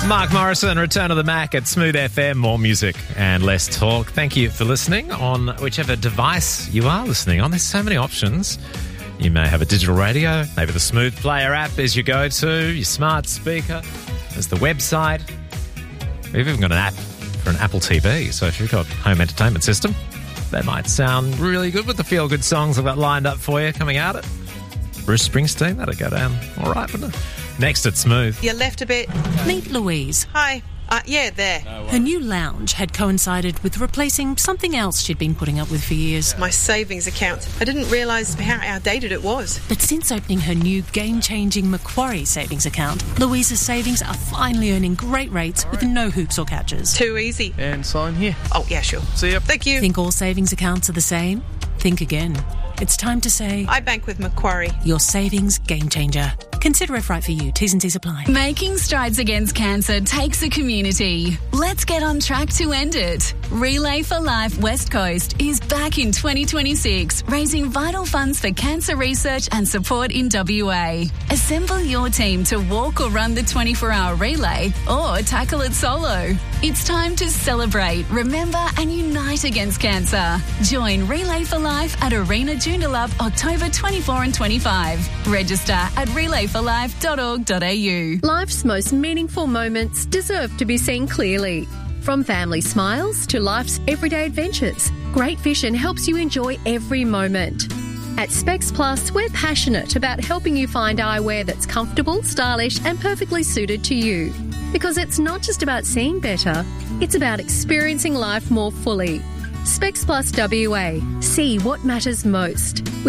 Mark Morrison, Return of the Mac at Smooth FM. More music and less talk. Thank you for listening on whichever device you are listening on. There's so many options. You may have a digital radio. Maybe the Smooth Player app is your go-to, your smart speaker. There's the website. We've even got an app for an Apple TV. So if you've got home entertainment system, that might sound really good with the feel-good songs I've got lined up for you coming out. Bruce Springsteen, that'll go down all right, wouldn't it? Next at Smooth. You left a bit. Meet Louise. Hi. Yeah, there. Her new lounge had coincided with replacing something else she'd been putting up with for years. My savings account. I didn't realise how outdated it was. But since opening her new game-changing Macquarie savings account, Louise's savings are finally earning great rates with no hoops or catches. Too easy. And sign here. Oh, yeah, sure. See ya. Thank you. Think all savings accounts are the same? Think again. It's time to say... I bank with Macquarie. Your savings game changer. Consider if right for you. T's and C's apply. Making strides against cancer takes a community. Let's get on track to end it. Relay for Life West Coast is back in 2026, raising vital funds for cancer research and support in WA. Assemble your team to walk or run the 24-hour relay or tackle it solo. It's time to celebrate, remember and unite against cancer. Join Relay for Life at Arena Joondalup October 24 and 25. Register at relayforlife.org.au. Life's most meaningful moments deserve to be seen clearly. From family smiles to life's everyday adventures, Great Vision helps you enjoy every moment. At Specs Plus, we're passionate about helping you find eyewear that's comfortable, stylish and perfectly suited to you. Because it's not just about seeing better, it's about experiencing life more fully. Specs Plus WA. See what matters most.